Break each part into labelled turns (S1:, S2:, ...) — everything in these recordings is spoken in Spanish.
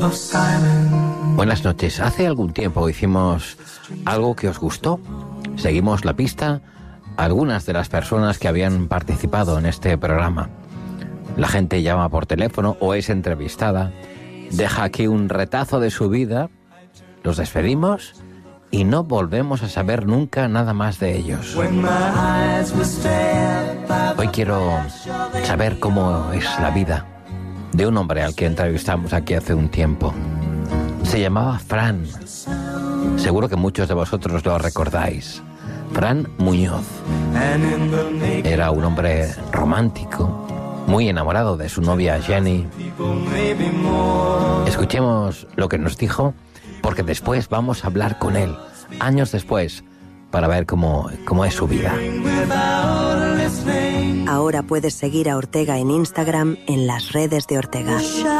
S1: Buenas noches. Hace algún tiempo hicimos algo que os gustó. Seguimos la pista a algunas de las personas que habían participado en este programa. La gente llama por teléfono o es entrevistada, deja aquí un retazo de su vida, los despedimos y no volvemos a saber nunca nada más de ellos. Hoy quiero saber cómo es la vida de un hombre al que entrevistamos aquí hace un tiempo. Se llamaba Fran. Seguro que muchos de vosotros lo recordáis. Fran Muñoz. Era un hombre romántico, muy enamorado de su novia Jenny. Escuchemos lo que nos dijo, porque después vamos a hablar con él, años después, para ver cómo es su vida.
S2: Ahora puedes seguir a Ortega en Instagram en las redes de Ortega.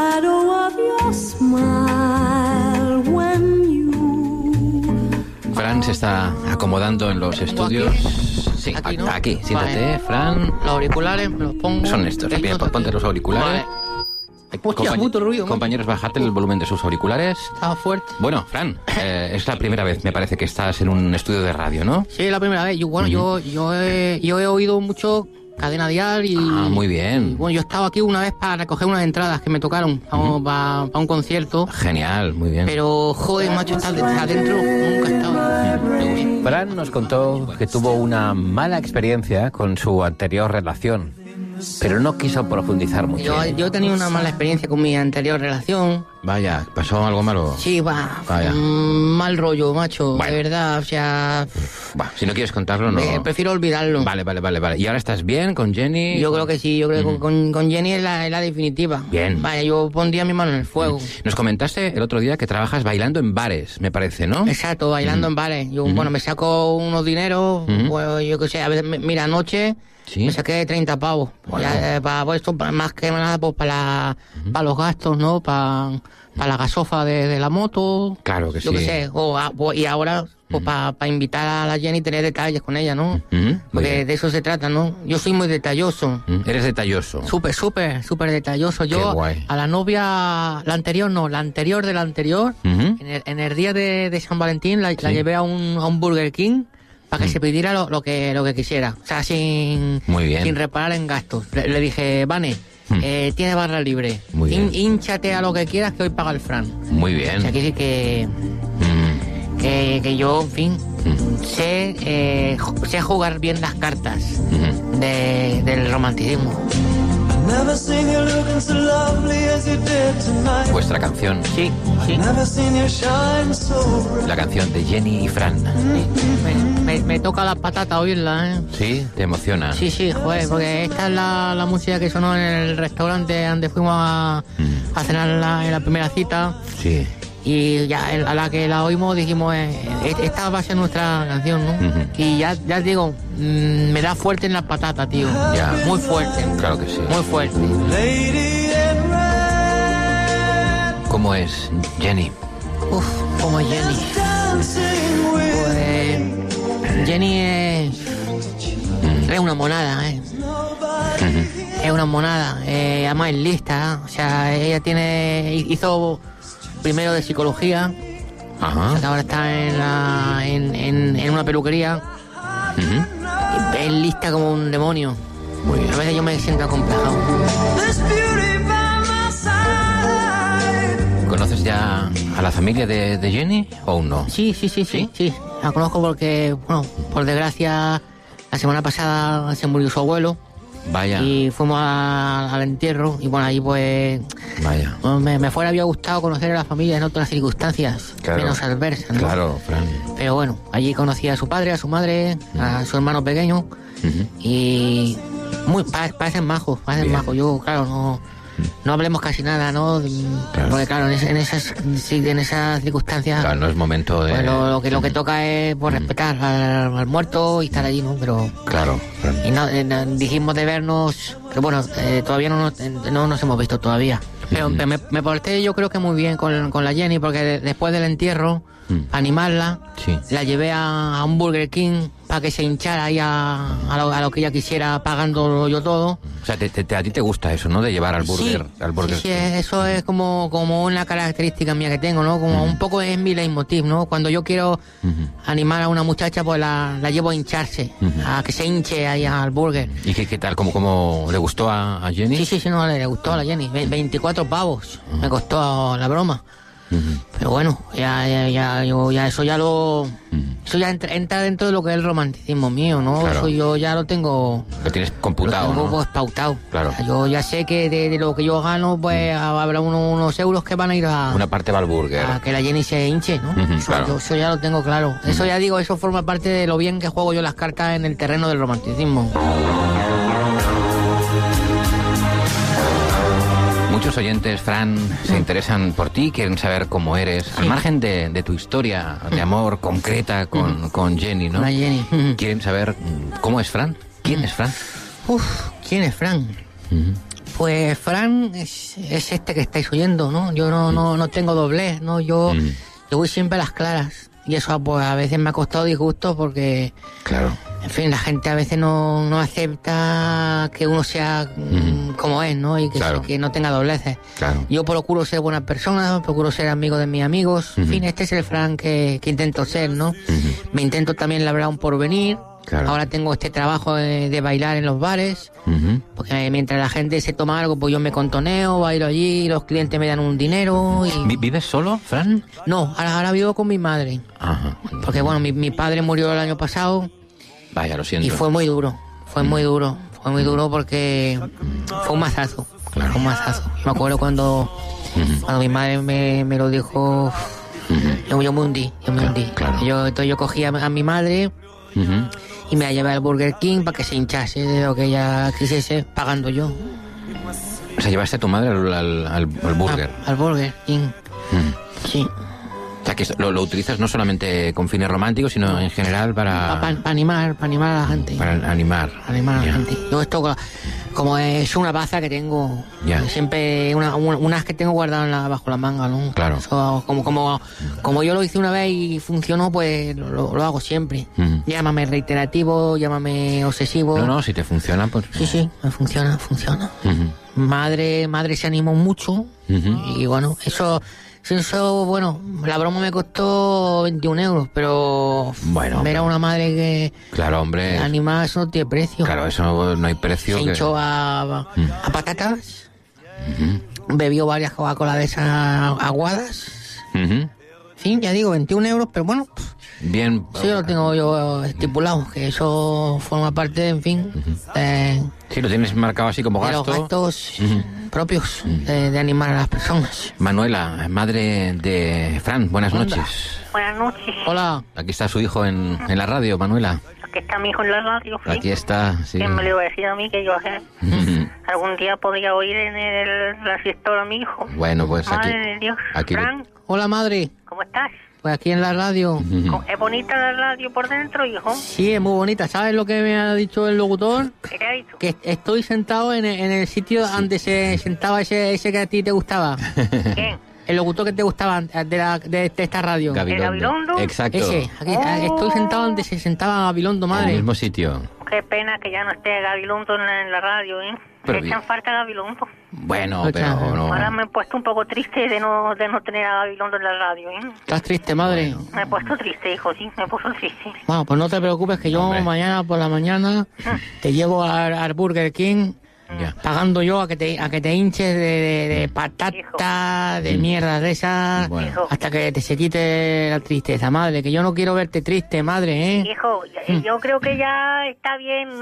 S1: Fran se está acomodando en los estudios. Sí,
S3: aquí, ¿no?
S1: Aquí, siéntate,
S3: Vale.
S1: Fran.
S3: Los auriculares me los pongo.
S1: Son estos. Bien, ponte los auriculares.
S3: Vale. Hostia, puto ruido, macho.
S1: Compañeros, bajate el volumen de sus auriculares.
S3: Estaba fuerte.
S1: Bueno, Fran, es la primera vez, me parece, que estás en un estudio de radio, ¿no?
S3: Sí, la primera vez. Yo he oído mucho Cadena Dial y...
S1: Ah, muy bien.
S3: Y, bueno, yo estaba aquí una vez para recoger unas entradas que me tocaron para un concierto.
S1: Genial, muy bien.
S3: Pero, joder, macho, estar adentro nunca he estado.
S1: Fran nos contó que tuvo una mala experiencia con su anterior relación, pero no quiso profundizar mucho.
S3: Yo he tenido una mala experiencia con mi anterior relación.
S1: Vaya, ¿pasó algo malo?
S3: Sí,
S1: Vaya.
S3: Mal rollo, macho,
S1: Bueno.
S3: de verdad, o sea...
S1: Bah, si no quieres contarlo, no.
S3: Prefiero olvidarlo.
S1: Vale. ¿Y ahora estás bien con Jenny?
S3: Yo creo que sí, yo creo que con Jenny es la definitiva.
S1: Bien.
S3: Vale, yo pondría mi mano en el fuego.
S1: Nos comentaste el otro día que trabajas bailando en bares, me parece, ¿no?
S3: Exacto, bailando en bares. Yo, bueno, me saco unos dineros, pues yo qué sé, a veces, mira, anoche
S1: Sí.
S3: me saqué 30 pavos.
S1: Bueno.
S3: Ya, para esto, más que nada, pues para los gastos, ¿no? Para la gasofa de la moto.
S1: Claro que
S3: yo
S1: sí.
S3: qué sé. Y ahora, pues para invitar a la Jenny y tener detalles con ella, ¿no?
S1: Muy
S3: Porque
S1: bien.
S3: de eso se trata, ¿no? Yo soy muy detalloso.
S1: Eres detalloso.
S3: Súper detalloso. Yo
S1: Qué guay.
S3: a la novia, la anterior de la anterior,
S1: Ujú.
S3: en el día de San Valentín la llevé a un Burger King para que se pidiera lo que quisiera. O sea,
S1: Muy bien.
S3: sin reparar en gastos. Le dije, Vane, tiene barra libre.
S1: Muy bien.
S3: Hínchate a lo que quieras que hoy paga el Fran.
S1: Muy
S3: O
S1: bien.
S3: sea, quiere decir que yo, en fin, sé jugar bien las cartas del romanticismo.
S1: Vuestra canción.
S3: Sí.
S1: La canción de Jenny y Fran.
S3: Me toca la patata oírla, ¿eh?
S1: ¿Sí? ¿Te emociona?
S3: Sí, joder, porque esta es la música que sonó en el restaurante donde fuimos a cenar en la primera cita.
S1: Sí.
S3: Y ya a la que la oímos dijimos, esta va a ser nuestra canción, ¿no? Y ya digo, me da fuerte en la patata, tío.
S1: Ya.
S3: Muy fuerte.
S1: Claro que sí.
S3: Muy fuerte.
S1: ¿Cómo es Jenny?
S3: Uf, como Jenny. Pues, Jenny es una monada, ¿eh? Es una monada. Además es lista, ¿eh? O sea, ella hizo primero de psicología.
S1: Ajá.
S3: Ahora está en una peluquería. Es lista como un demonio.
S1: Muy bien.
S3: A veces yo me siento acomplejado.
S1: ¿Conoces ya a la familia de Jenny o aún no?
S3: Sí. La conozco porque, bueno, por desgracia, la semana pasada se murió su abuelo.
S1: Vaya.
S3: Y fuimos al entierro. Y bueno, ahí pues
S1: Vaya.
S3: me había gustado conocer a la familia en otras circunstancias,
S1: Claro.
S3: menos adversas, ¿no?
S1: Claro, Fran.
S3: Pero bueno, allí conocí a su padre, a su madre, a su hermano pequeño. Y parecen majos.
S1: Bien.
S3: Yo, claro, no hablemos casi nada, ¿no?
S1: Claro.
S3: Porque claro, en esas circunstancias,
S1: Claro, no es momento de...
S3: pues lo que toca es pues, respetar al muerto y estar allí, ¿no? Pero
S1: Claro, Fran.
S3: y no, dijimos de vernos, pero bueno, todavía no nos hemos visto todavía. Pero me porté yo creo que muy bien con la Jenny, porque después del entierro, para animarla,
S1: Sí.
S3: la llevé a un Burger King para que se hinchara ahí a lo que ella quisiera, pagándolo yo todo.
S1: O sea, a ti te gusta eso, ¿no? De llevar al burger.
S3: Sí,
S1: al burger.
S3: sí, eso es como una característica mía que tengo, ¿no? Como un poco es mi leitmotiv, ¿no? Cuando yo quiero animar a una muchacha, pues la llevo a hincharse, a que se hinche ahí al burger.
S1: ¿Y qué tal? ¿Cómo le gustó a Jenny?
S3: Sí, no, le gustó a la Jenny. 24 pavos me costó la broma. Pero bueno, eso ya entra dentro de lo que es el romanticismo mío, ¿no?
S1: Claro.
S3: Eso yo ya lo tengo...
S1: Lo tienes computado,
S3: Lo tengo,
S1: ¿no?
S3: pues, pautado.
S1: Claro.
S3: O sea, yo ya sé que de lo que yo gano, pues habrá unos euros que van a ir
S1: Una parte va al burger.
S3: a que la Jenny se hinche, ¿no?
S1: Claro.
S3: Eso ya lo tengo claro. Eso ya digo, eso forma parte de lo bien que juego yo las cartas en el terreno del romanticismo.
S1: Muchos oyentes, Fran, se interesan por ti, quieren saber cómo eres, al margen de tu historia de amor concreta con Jenny, ¿no?
S3: La Jenny.
S1: Quieren saber cómo es Fran. ¿Quién es Fran?
S3: ¿Quién es Fran? Pues Fran es este que estáis oyendo, ¿no? Yo no tengo doblez, ¿no? Yo voy siempre a las claras. Y eso pues a veces me ha costado disgusto porque...
S1: Claro.
S3: En fin, la gente a veces no acepta que uno sea como es, ¿no? Y que no tenga dobleces.
S1: Claro.
S3: Yo procuro ser buena persona, procuro ser amigo de mis amigos. En fin, este es el Fran que intento ser, ¿no? Me intento también labrar un porvenir.
S1: Claro.
S3: Ahora tengo este trabajo de bailar en los bares. Porque mientras la gente se toma algo, pues yo me contoneo, bailo allí, los clientes me dan un dinero. Y...
S1: ¿Vives solo, Fran?
S3: No, ahora vivo con mi madre.
S1: Ajá.
S3: Porque bueno, mi padre murió el año pasado.
S1: Vaya, lo siento.
S3: Y fue muy duro porque fue un mazazo.
S1: Claro.
S3: Fue un mazazo. Me acuerdo cuando mi madre me lo dijo, yo me hundí.
S1: Claro.
S3: Entonces yo cogí a mi madre y me la llevé al Burger King para que se hinchase de lo que ella quisiese, pagando yo.
S1: O sea, llevaste a tu madre al burger.
S3: Al Burger King. Sí.
S1: O sea, que lo utilizas no solamente con fines románticos, sino en general para
S3: animar a la gente.
S1: Para animar.
S3: A la gente. Yo esto, como es una baza que tengo, siempre unas que tengo guardadas bajo la manga, ¿no?
S1: Claro.
S3: Eso, como yo lo hice una vez y funcionó, pues lo hago siempre. Llámame reiterativo, llámame obsesivo.
S1: No, si te funciona, pues...
S3: Sí, me funciona. Madre se animó mucho y bueno, eso, bueno, la broma me costó 21 euros, pero
S1: bueno,
S3: ver a una madre que...
S1: Claro, hombre.
S3: Animada, eso no tiene precio.
S1: Claro, eso no hay precio.
S3: Se hinchó a patatas, bebió varias Coca-Cola de esas aguadas. En fin, ya digo, 21 euros, pero bueno...
S1: Bien.
S3: Sí, lo tengo yo estipulado, que eso forma parte, en fin,
S1: sí, lo tienes marcado así como gasto.
S3: De los gastos propios de animar a las personas.
S1: Manuela, madre de Fran, buenas noches.
S4: Buenas noches.
S3: Hola.
S1: Aquí está su hijo en la radio, Manuela.
S4: Aquí está mi hijo en la radio, ¿sí?
S1: Aquí está, sí.
S4: ¿Quién me lo iba a decir a mí que yo algún día podría oír en la fiesta a mi hijo?
S1: Bueno, pues
S4: Madre de Dios.
S1: Aquí
S4: Fran,
S3: Hola, madre.
S4: ¿cómo estás?
S3: Pues aquí en la radio.
S4: ¿Es bonita la radio por dentro, hijo?
S3: Sí, es muy bonita. ¿Sabes lo que me ha dicho el locutor?
S4: ¿Qué te ha dicho?
S3: Que estoy sentado en el sitio donde se sentaba ese que a ti te gustaba.
S4: ¿Quién?
S3: El locutor que te gustaba de esta radio.
S1: Gabilondo.
S4: ¿El Gabilondo?
S1: Exacto.
S3: Ese, aquí, estoy sentado donde se sentaba Gabilondo,
S1: En el
S3: madre.
S1: mismo sitio.
S4: Qué pena que ya no esté Gabilondo en la radio, ¿eh?
S1: Pero
S4: Me echan falta Gabilondo.
S1: Bueno,
S3: Oye,
S1: pero no.
S4: Ahora me he puesto un poco triste de no tener a Gabilondo en la radio, ¿eh?
S3: ¿Estás triste, madre?
S4: Me he puesto triste, hijo, sí, me he puesto triste.
S3: Bueno, pues no te preocupes que yo
S1: Hombre.
S3: mañana por la mañana te llevo al Burger King,
S1: Ya.
S3: pagando yo a que te hinches de patata, de mierda de esas,
S1: Bueno.
S3: hasta que se quite la tristeza, madre, que yo no quiero verte triste, madre, ¿eh?
S4: Hijo, yo creo que ya está bien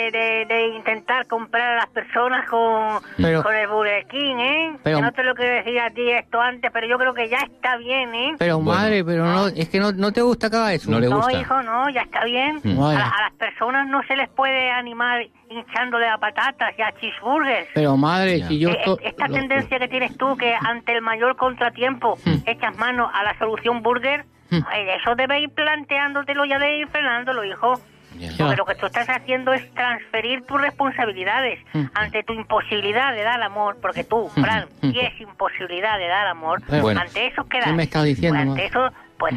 S4: de intentar comprar a las personas con el Burger King, ¿eh?
S3: Pero-
S4: Que no te lo quiero decir a ti esto antes, pero yo creo que ya está bien, ¿eh?
S3: Pero
S1: Bueno.
S3: madre, pero no, es que no te gusta que haga eso.
S1: No le
S4: No,
S1: gusta.
S4: hijo, no, ya está bien.
S3: Vale.
S4: A las personas no se les puede animar hinchándole a patatas y a cheeseburgers.
S3: Pero madre,
S1: Ya.
S3: si yo...
S4: Esta tendencia que tienes tú, que ante el mayor contratiempo echas mano a la solución burger, ay, eso debes ir planteándotelo, ya de ir frenándolo, hijo.
S1: Ya.
S4: Porque lo que tú estás haciendo es transferir tus responsabilidades ante tu imposibilidad de dar amor, porque tú, Fran, tienes imposibilidad de dar amor.
S3: Pero
S1: bueno.
S4: Ante eso, ¿qué das?
S3: ¿Qué me estás diciendo,
S4: Pues
S3: ma?
S4: ante eso, pues das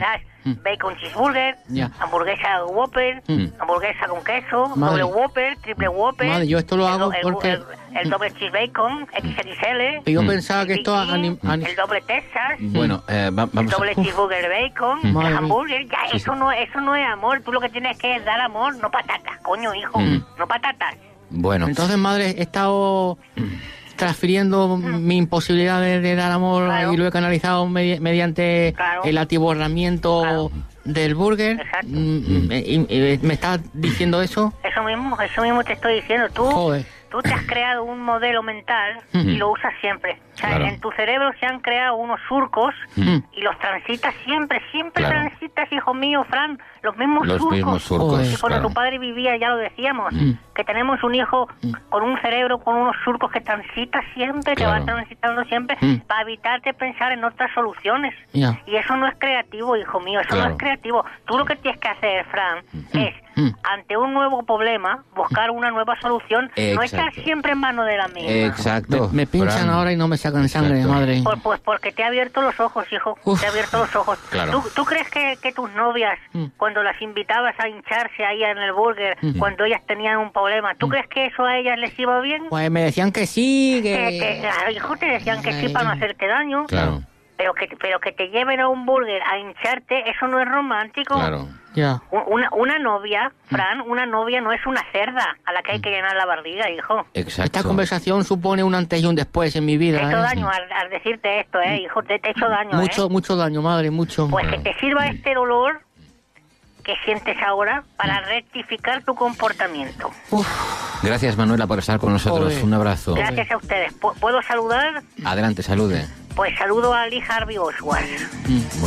S4: bacon cheeseburger,
S3: Ya.
S4: hamburguesa Whopper, hamburguesa con queso,
S3: Madre.
S4: doble Whopper, triple Whopper.
S3: Madre, yo esto lo
S4: el
S3: hago
S4: do- el-
S3: porque-
S4: el doble cheese bacon, XXL.
S3: Yo pensaba que esto...
S4: el doble Texas.
S1: Bueno,
S4: El
S1: vamos a...
S4: doble cheeseburger bacon,
S3: Madre
S4: el
S3: mía.
S4: hamburger, ya, eso no es amor. Tú lo que tienes que es dar amor, no patatas, coño, hijo, no patatas.
S1: Bueno,
S3: Entonces, madre, he estado transfiriendo mi imposibilidad de dar amor
S4: Claro.
S3: y lo he canalizado mediante
S4: Claro.
S3: el atiborramiento
S4: Claro.
S3: del burger.
S4: Exacto.
S3: Y ¿me estás diciendo eso?
S4: Eso mismo te estoy diciendo.
S3: Joder.
S4: Tú te has creado un modelo mental y lo usas siempre. O sea,
S1: Claro.
S4: en tu cerebro se han creado unos surcos y los transitas siempre
S1: Claro.
S4: transitas, hijo mío, Fran, los mismos
S1: los
S4: surcos.
S1: mismos surcos,
S3: Joder.
S4: Y cuando
S1: claro.
S4: tu padre vivía, ya lo decíamos, que tenemos un hijo con un cerebro, con unos surcos que transita siempre, que
S1: Claro.
S4: va transitando siempre, para evitarte pensar en otras soluciones.
S3: Ya.
S4: Y eso no es creativo, hijo mío, eso no
S1: Claro.
S4: es creativo. Tú lo que tienes que hacer, Fran, es, ante un nuevo problema, buscar una nueva solución, no estar
S1: Exacto.
S4: siempre en mano de la misma.
S1: Exacto.
S3: Me pinchan
S1: Fran.
S3: ahora y no me sacan sangre,
S1: Exacto.
S3: madre.
S4: Pues porque te ha abierto los ojos, hijo.
S3: Uf.
S4: Te ha abierto los ojos.
S1: Claro.
S4: ¿Tú crees que tus novias, cuando las invitabas a hincharse ahí en el burger, cuando ellas tenían un problema, ¿tú crees que eso a ellas les iba bien?
S3: Pues me decían que sí,
S4: Claro, hijo, te decían que sí para no hacerte daño.
S1: Claro,
S4: Pero que te lleven a un burger a hincharte, eso no es romántico.
S1: claro.
S3: Ya.
S4: Una novia, Fran, una novia no es una cerda a la que hay que llenar la barriga, hijo.
S1: Exacto.
S3: Esta conversación supone un antes y un después en mi
S4: Te he
S3: vida.
S4: hecho
S3: ¿eh?
S4: daño al decirte esto, hijo, te he hecho daño,
S3: Mucho daño, madre, mucho.
S4: Pues que te sirva este dolor que sientes ahora para rectificar tu comportamiento.
S1: Gracias, Manuela, por estar con nosotros.
S3: Joder.
S1: Un abrazo.
S4: Gracias a ustedes. ¿Puedo saludar?
S1: Adelante, salude.
S4: Pues saludo a Lee Harvey Oswald.